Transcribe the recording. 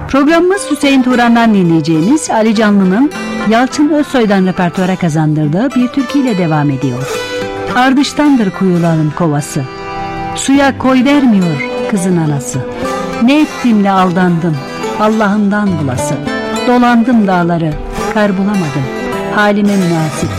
Programımız Hüseyin Turan'dan dinleyeceğimiz Ali Canlı'nın Yalçın Özsoy'dan repertuara kazandırdığı bir türküyle devam ediyor. Ardıştandır kuyuların kovası, suya koy vermiyor kızın anası. Ne ettimle aldandım, Allah'ımdan bulası. Dolandım dağları, kar bulamadım, halime münasip